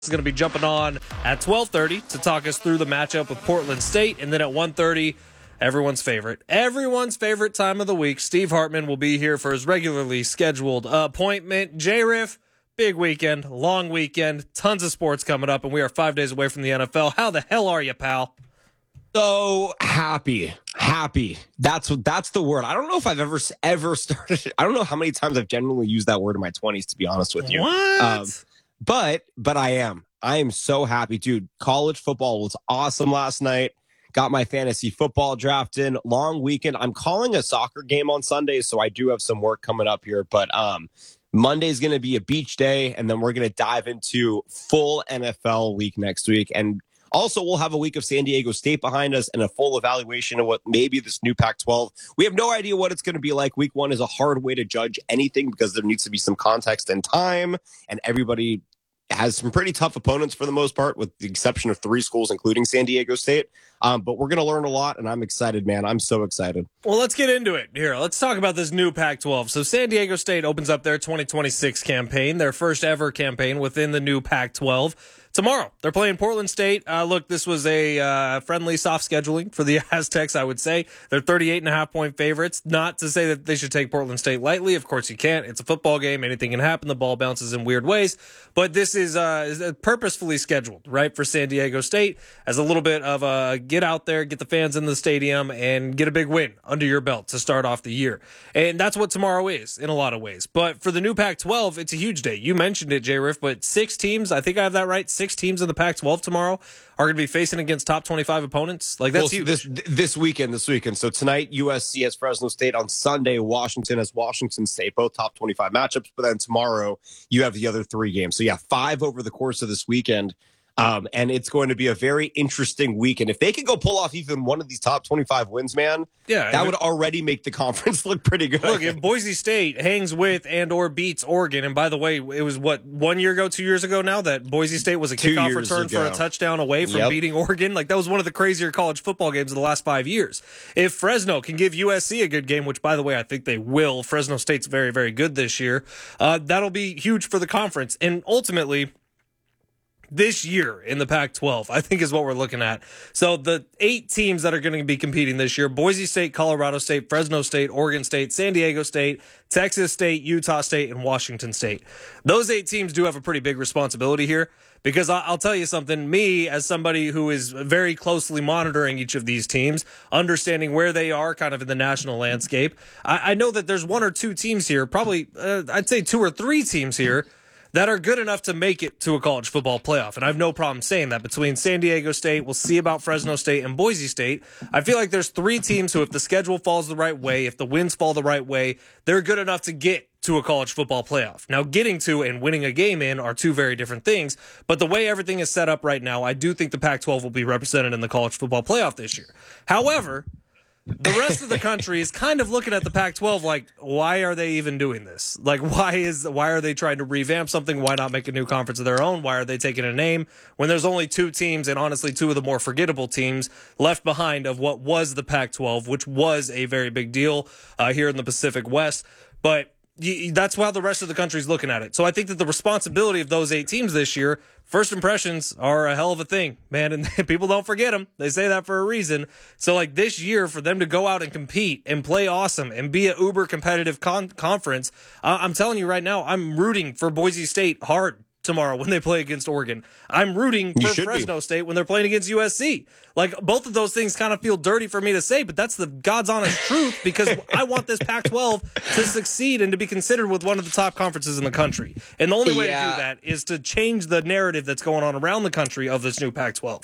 is going to be jumping on at 12:30 to talk us through the matchup with Portland State. And then at 1:30, everyone's favorite time of the week, Steve Hartman will be here for his regularly scheduled appointment. J-Riff, big weekend, long weekend, tons of sports coming up, and we are 5 days away from the NFL. How the hell are you, pal? So happy. That's the word. I don't know if I've ever started. I don't know how many times I've genuinely used that word in my 20s, to be honest with you. What? But I am so happy, dude. College football was awesome last night. Got my fantasy football draft in. Long weekend. I'm calling a soccer game on Sunday, so I do have some work coming up here. But Monday's going to be a beach day, and then we're going to dive into full NFL week next week. And also, we'll have a week of San Diego State behind us and a full evaluation of what maybe this new Pac-12. We have no idea what it's going to be like. Week one is a hard way to judge anything because there needs to be some context and time, and everybody has some pretty tough opponents for the most part, with the exception of 3 schools, including San Diego State. But we're going to learn a lot, and I'm excited, man. I'm so excited. Well, let's get into it. Here, let's talk about this new Pac-12. So San Diego State opens up their 2026 campaign, their first ever campaign within the new Pac-12. Tomorrow, they're playing Portland State. Look, this was a friendly soft scheduling for the Aztecs, I would say. They're 38.5-point favorites. Not to say that they should take Portland State lightly. Of course you can't. It's a football game. Anything can happen. The ball bounces in weird ways. But this is purposefully scheduled, right, for San Diego State as a little bit of a get out there, get the fans in the stadium, and get a big win under your belt to start off the year. And that's what tomorrow is in a lot of ways. But for the new Pac-12, it's a huge day. You mentioned it, J-Riff, but 6 teams, I think I have that right, 6 teams in the Pac-12 tomorrow are going to be facing against top 25 opponents. Like, that's huge. This weekend. So tonight, USC has Fresno State. On Sunday, Washington has Washington State, both top 25 matchups. But then tomorrow, you have the other 3 games. So, yeah, 5 over the course of this weekend. And it's going to be a very interesting week. And if they can go pull off even one of these top 25 wins, man, that would already make the conference look pretty good. Look, if Boise State hangs with and or beats Oregon, and by the way, it was, 1 year ago, 2 years ago now, that Boise State was a kickoff return for a touchdown away from beating Oregon. Like, that was one of the crazier college football games of the last 5 years. If Fresno can give USC a good game, which, by the way, I think they will. Fresno State's very, very good this year. That'll be huge for the conference. And ultimately, this year in the Pac-12, I think, is what we're looking at. So the 8 teams that are going to be competing this year: Boise State, Colorado State, Fresno State, Oregon State, San Diego State, Texas State, Utah State, and Washington State. Those 8 teams do have a pretty big responsibility here, because I'll tell you something, me, as somebody who is very closely monitoring each of these teams, understanding where they are kind of in the national landscape, I know that there's 1 or 2 teams here, probably I'd say 2 or 3 teams here, that are good enough to make it to a college football playoff. And I have no problem saying that. Between San Diego State, we'll see about Fresno State, and Boise State, I feel like there's 3 teams who, if the schedule falls the right way, if the wins fall the right way, they're good enough to get to a college football playoff. Now, getting to and winning a game in are 2 very different things. But the way everything is set up right now, I do think the Pac-12 will be represented in the college football playoff this year. However, the rest of the country is kind of looking at the Pac-12 like, why are they even doing this? Like, why are they trying to revamp something? Why not make a new conference of their own? Why are they taking a name when there's only 2 teams, and honestly 2 of the more forgettable teams left behind of what was the Pac-12, which was a very big deal here in the Pacific West. But that's how the rest of the country is looking at it. So I think that the responsibility of those 8 teams this year, first impressions are a hell of a thing, man, and people don't forget them. They say that for a reason. So, like, this year, for them to go out and compete and play awesome and be an uber competitive conference, I'm telling you right now, I'm rooting for Boise State hard tomorrow when they play against Oregon. I'm rooting for Fresno State when they're playing against USC. Like, both of those things kind of feel dirty for me to say, but that's the God's honest truth, because I want this Pac-12 to succeed and to be considered with one of the top conferences in the country. And the only way to do that is to change the narrative that's going on around the country of this new Pac-12.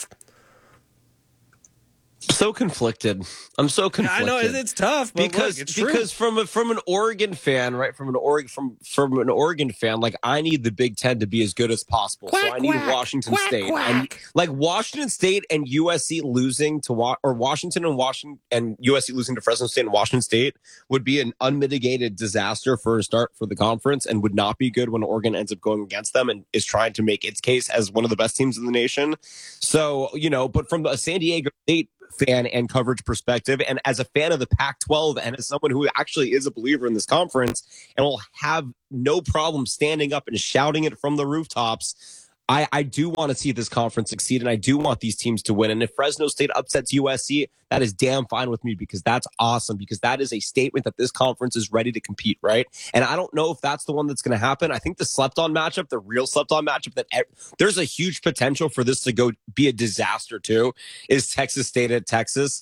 So conflicted. I'm so conflicted. I know it's tough, but because look, it's true. Because from an Oregon fan, right? From an Oregon fan, like, I need the Big Ten to be as good as possible. So I need Washington State. And like, Washington State and USC losing to Washington and USC losing to Fresno State and Washington State would be an unmitigated disaster for a start for the conference, and would not be good when Oregon ends up going against them and is trying to make its case as one of the best teams in the nation. So, but from a San Diego State fan and coverage perspective, and as a fan of the Pac-12, and as someone who actually is a believer in this conference and will have no problem standing up and shouting it from the rooftops, I do want to see this conference succeed, and I do want these teams to win. And if Fresno State upsets USC, that is damn fine with me, because that's awesome, because that is a statement that this conference is ready to compete, right? And I don't know if that's the one that's going to happen. I think the slept-on matchup, the real slept-on matchup, there's a huge potential for this to go be a disaster too, is Texas State at Texas.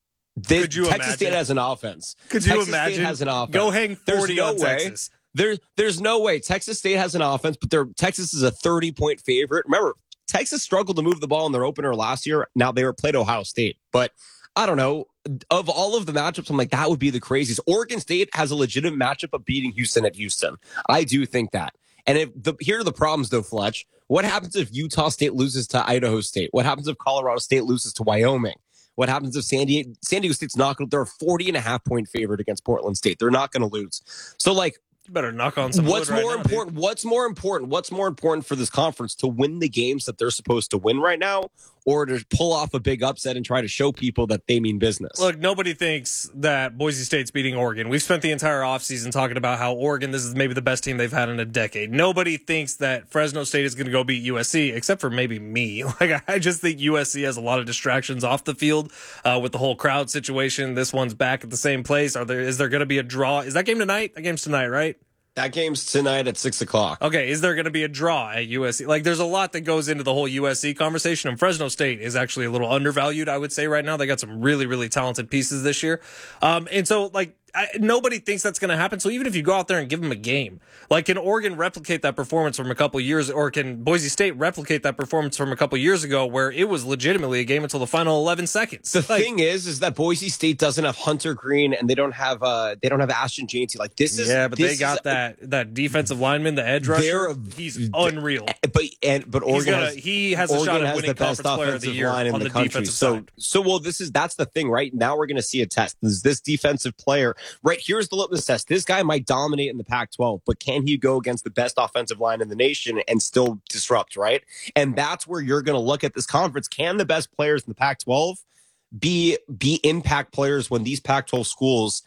Texas State has an offense. Could you imagine? State has an offense. Go hang 40 on Texas. There's no way. Texas State has an offense, but Texas is a 30-point favorite. Remember, Texas struggled to move the ball in their opener last year. Now they played Ohio State. But I don't know. Of all of the matchups, I'm like, that would be the craziest. Oregon State has a legitimate matchup of beating Houston at Houston. I do think that. And here are the problems, though, Fletch. What happens if Utah State loses to Idaho State? What happens if Colorado State loses to Wyoming? What happens if San Diego State's not going to, they're a 40.5-point favorite against Portland State. They're not going to lose. So, like, you better knock on some What's more important? What's more important for this conference, to win the games that they're supposed to win right now, or to pull off a big upset and try to show people that they mean business? Look, nobody thinks that Boise State's beating Oregon. We've spent the entire offseason talking about how Oregon, this is maybe the best team they've had in a decade. Nobody thinks that Fresno State is going to go beat USC, except for maybe me. Like, I just think USC has a lot of distractions off the field with the whole crowd situation. This one's back at the same place. Is there going to be a draw? Is that game tonight? That game's tonight, right? That game's tonight at 6:00. Okay, is there going to be a draw at USC? Like, there's a lot that goes into the whole USC conversation, and Fresno State is actually a little undervalued, I would say, right now. They got some really, really talented pieces this year. And so, like, nobody thinks that's going to happen. So even if you go out there and give them a game, like, can Oregon replicate that performance from a couple years, or can Boise State replicate that performance from a couple years ago where it was legitimately a game until the final 11 seconds? The thing is that Boise State doesn't have Hunter Green, and they don't have Ashton Jeanty. Like, this is, yeah, but they got that defensive lineman, the edge rusher. He's unreal. But Oregon he has a shot at winning Conference Player of the Year line on the defensive side. So that's the thing, right? Now we're going to see a test. Is this defensive player? Right, here's the litmus test. This guy might dominate in the Pac-12, but can he go against the best offensive line in the nation and still disrupt, right? And that's where you're going to look at this conference. Can the best players in the Pac-12 be impact players when these Pac-12 schools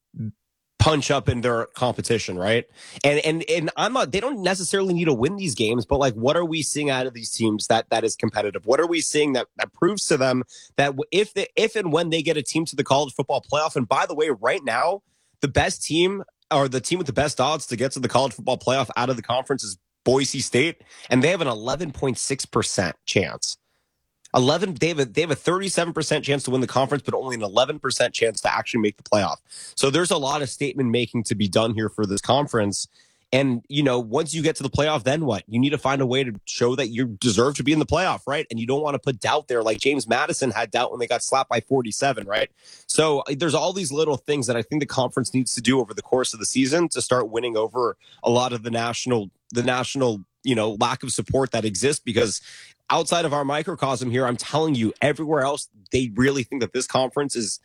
punch up in their competition, right? And I'm not, they don't necessarily need to win these games, but like, what are we seeing out of these teams that is competitive? What are we seeing that proves to them that if and when they get a team to the college football playoff? And by the way, right now, the best team, or the team with the best odds to get to the college football playoff out of the conference, is Boise State, and they have an 11.6% chance. They have a 37% chance to win the conference, but only an 11% chance to actually make the playoff. So there's a lot of statement making to be done here for this conference. And, you know, once you get to the playoff, then what? You need to find a way to show that you deserve to be in the playoff, right? And you don't want to put doubt there, like James Madison had doubt when they got slapped by 47, right? So there's all these little things that I think the conference needs to do over the course of the season to start winning over a lot of the national, you know, lack of support that exists, because outside of our microcosm here, I'm telling you, everywhere else, they really think that this conference is,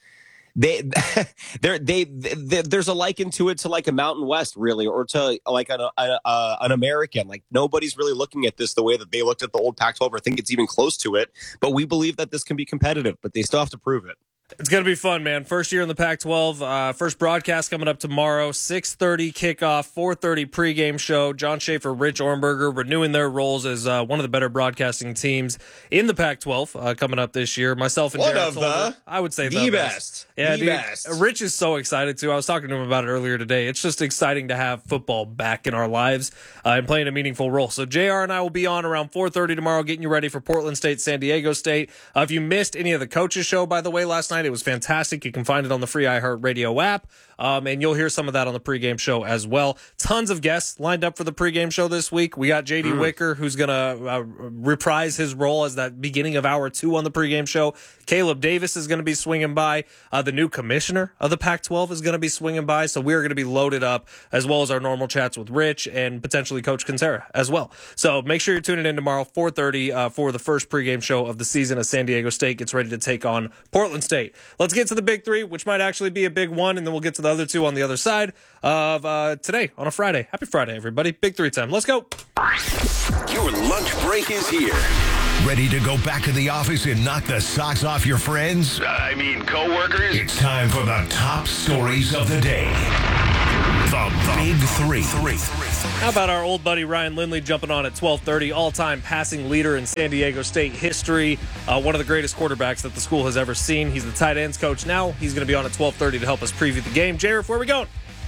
there's a liken to it to like a Mountain West, really, or to like an American. Like, nobody's really looking at this the way that they looked at the old Pac-12 or think it's even close to it. But we believe that this can be competitive, but they still have to prove it. It's going to be fun, man. First year in the Pac-12. First broadcast coming up tomorrow. 6:30 kickoff, 4:30 pregame show. John Schaefer, Rich Ornberger renewing their roles as one of the better broadcasting teams in the Pac-12 coming up this year. Myself and Jared Solder, I would say the best. Yeah, the best. Rich is so excited, too. I was talking to him about it earlier today. It's just exciting to have football back in our lives and playing a meaningful role. So JR and I will be on around 4:30 tomorrow, getting you ready for Portland State, San Diego State. If you missed any of the coaches show, by the way, last night, it was fantastic. You can find it on the free iHeartRadio app, and you'll hear some of that on the pregame show as well. Tons of guests lined up for the pregame show this week. We got J.D. Wicker, who's going to reprise his role as that beginning of hour 2 on the pregame show. Caleb Davis is going to be swinging by. The new commissioner of the Pac-12 is going to be swinging by. So we're going to be loaded up, as well as our normal chats with Rich and potentially Coach Quintera as well. So make sure you're tuning in tomorrow, 4:30, for the first pregame show of the season as San Diego State gets ready to take on Portland State. Let's get to the big 3, which might actually be a big one, and then we'll get to the other 2 on the other side of today on a Friday. Happy Friday, everybody. Big 3 time. Let's go. Your lunch break is here. Ready to go back to the office and knock the socks off your friends? I mean, coworkers? It's time for the top stories of the day. The Big Three. How about our old buddy Ryan Lindley jumping on at 12:30, all-time passing leader in San Diego State history, one of the greatest quarterbacks that the school has ever seen. He's the tight ends coach now. He's going to be on at 12:30 to help us preview the game. J-Riff, where are we going?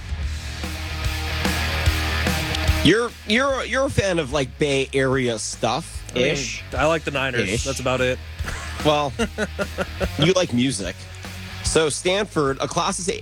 You're a fan of like Bay Area stuff ish. I like the Niners. That's about it. Well, you like music. So Stanford, a classic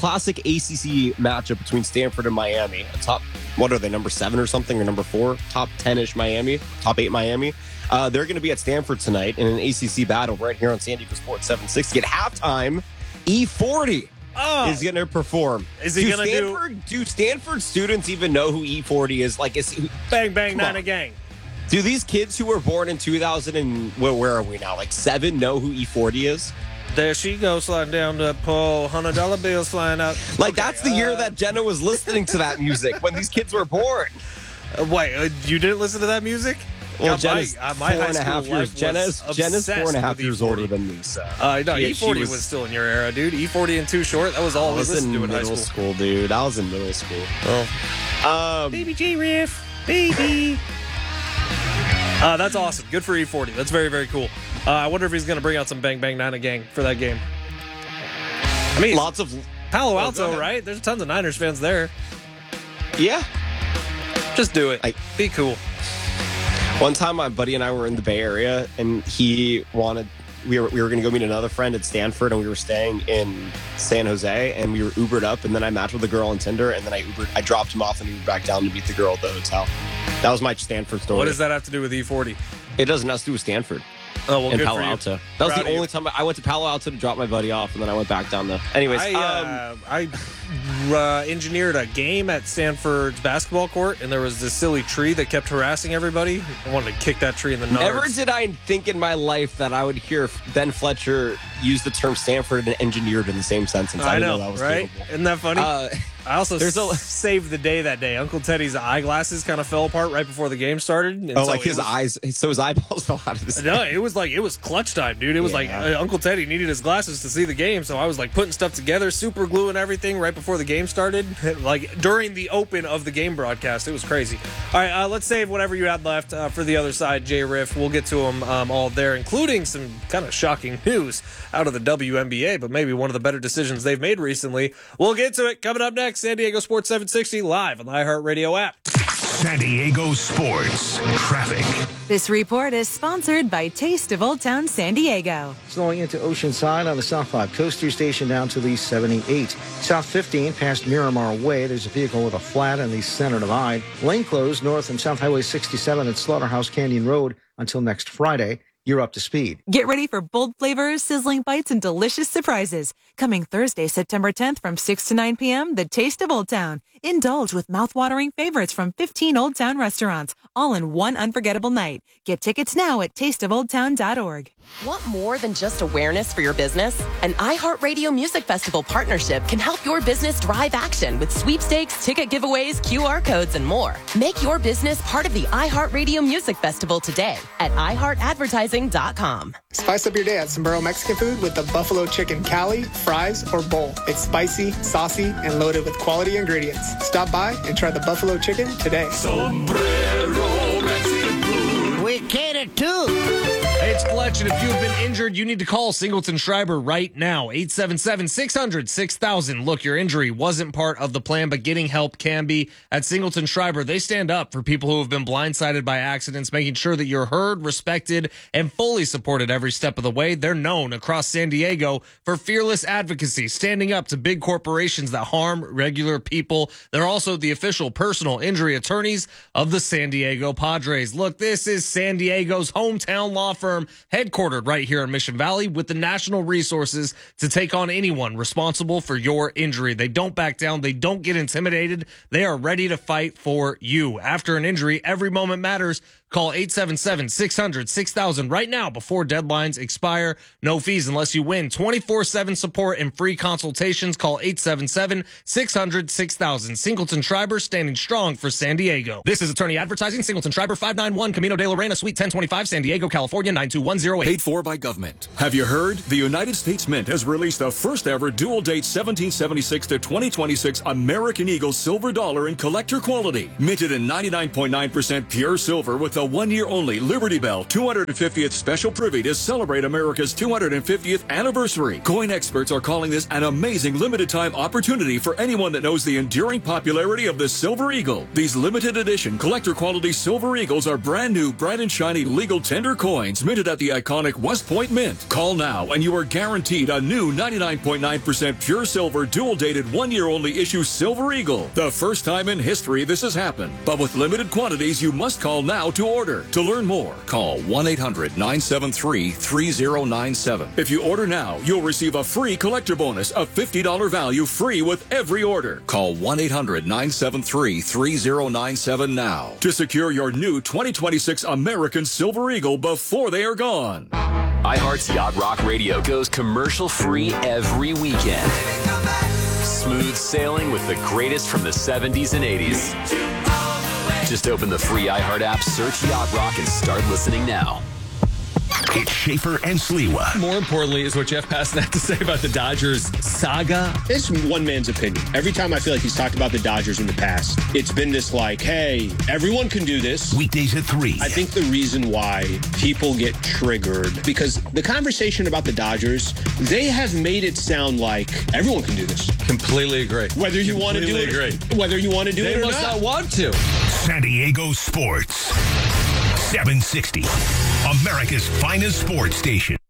ACC matchup between Stanford and Miami. What are they, number 7 or something, or number 4? Top 10-ish Miami, top 8 Miami. They're going to be at Stanford tonight in an ACC battle right here on San Diego Sports 760. At halftime, E40 is going to perform. Is he going to do Stanford students even know who E40 is? Like, Bang Bang Nana Gang. Do these kids who were born in 2000 and where are we now? Like 7 know who E40 is? There she goes, sliding down the pole, $100 bills flying out. Like, okay, that's the year that Jenna was listening to that music, when these kids were born. Wait, you didn't listen to that music? Well, Jenna's 4.5 years. Jenna's 4.5 years older than me. So. No, E40 was still in your era, dude. E40 and Too Short, that was all we listened to in high school. Dude. I was in middle school. Oh. Baby J-Riff, baby. That's awesome. Good for E40. That's very, very cool. I wonder if he's going to bring out some Bang Bang Nana Gang for that game. I mean, lots of Palo Alto, right? There's tons of Niners fans there. Yeah. Just do it. Be cool. One time, my buddy and I were in the Bay Area, and we were going to go meet another friend at Stanford, and we were staying in San Jose, and we were Ubered up, and then I matched with a girl on Tinder, and then I dropped him off and Ubered back down to meet the girl at the hotel. That was my Stanford story. What does that have to do with E40? It doesn't have to do with Stanford. Oh, well, in good Palo for you. Alto. That was the only time I went to Palo Alto to drop my buddy off, and then I went back down there. Anyways, I engineered a game at Stanford's basketball court, and there was this silly tree that kept harassing everybody. I wanted to kick that tree in the nuts. Never did I think in my life that I would hear Ben Fletcher use the term Stanford and engineered in the same sentence. I know, that was right? capable. Isn't that funny? I also saved the day that day. Uncle Teddy's eyeglasses kind of fell apart right before the game started. And his eyeballs fell out of his No, it was clutch time, dude. It was like Uncle Teddy needed his glasses to see the game, so I was like putting stuff together, super glue and everything right before the game started. Like during the open of the game broadcast. It was crazy. All right, let's save whatever you had left for the other side, J-Riff. We'll get to them all there, including some kind of shocking news out of the WNBA, but maybe one of the better decisions they've made recently. We'll get to it coming up next. San Diego Sports 760 live on the iHeartRadio app. San Diego Sports Traffic. This report is sponsored by Taste of Old Town San Diego. Slowing into Oceanside on the South 5 Coast, you're stationed down to the 78. South 15 past Miramar Way. There's a vehicle with a flat in the center divide. Lane closed north and South Highway 67 at Slaughterhouse Canyon Road until next Friday. You're up to speed. Get ready for bold flavors, sizzling bites, and delicious surprises. Coming Thursday, September 10th from 6 to 9 p.m., the Taste of Old Town. Indulge with mouth-watering favorites from 15 Old Town restaurants, all in one unforgettable night. Get tickets now at tasteofoldtown.org. Want more than just awareness for your business? An iHeartRadio Music Festival partnership can help your business drive action with sweepstakes, ticket giveaways, QR codes, and more. Make your business part of the iHeartRadio Music Festival today at iHeartAdvertising.com. Spice up your day at Sombrero Mexican food with the buffalo chicken cali, fries, or bowl. It's spicy, saucy, and loaded with quality ingredients. Stop by and try the buffalo chicken today. Sombrero Mexican food. We cater too. Hey, it's Fletch, and if you've been injured, you need to call Singleton Schreiber right now. 877-600-6000. Look, your injury wasn't part of the plan, but getting help can be. At Singleton Schreiber, they stand up for people who have been blindsided by accidents, making sure that you're heard, respected, and fully supported every step of the way. They're known across San Diego for fearless advocacy, standing up to big corporations that harm regular people. They're also the official personal injury attorneys of the San Diego Padres. Look, this is San Diego's hometown law firm, headquartered right here in Mission Valley with the national resources to take on anyone responsible for your injury. They don't back down. They don't get intimidated. They are ready to fight for you. After an injury, every moment matters. Call 877-600-6000 right now before deadlines expire. No fees unless you win. 24/7 support and free consultations. Call 877-600-6000. Singleton Schreiber, standing strong for San Diego. This is Attorney Advertising. Singleton Schreiber, 591 Camino de la Reina, Suite 1025, San Diego, California, 92108. Paid for by government. Have you heard? The United States Mint has released the first ever dual date 1776 to 2026 American Eagle silver dollar in collector quality. Minted in 99.9% pure silver with a 1-year only Liberty Bell 250th special privy to celebrate America's 250th anniversary. Coin experts are calling this an amazing limited time opportunity for anyone that knows the enduring popularity of the Silver Eagle. These limited edition collector quality Silver Eagles are brand new, bright and shiny legal tender coins minted at the iconic West Point Mint. Call now and you are guaranteed a new 99.9% pure silver dual dated 1-year only issue Silver Eagle. The first time in history this has happened. But with limited quantities, you must call now to order. To learn more, call 1-800-973-3097. If you order now, you'll receive a free collector bonus of $50 value free with every order. Call 1-800-973-3097 now to secure your new 2026 American Silver Eagle before they are gone. iHeart's Yacht Rock Radio goes commercial-free every weekend. Smooth sailing with the greatest from the 70s and 80s. Just open the free iHeart app, search Yacht Rock, and start listening now. It's Schaefer and Sliwa. More importantly is what Jeff Passan had to say about the Dodgers saga. It's one man's opinion. Every time I feel like he's talked about the Dodgers in the past, it's been this like, hey, everyone can do this. Weekdays at 3. I think the reason why people get triggered, because the conversation about the Dodgers, they have made it sound like everyone can do this. Completely agree. Whether you want to do it, whether you want to do it or not. They must not want to. San Diego Sports. 760. America's finest sports station.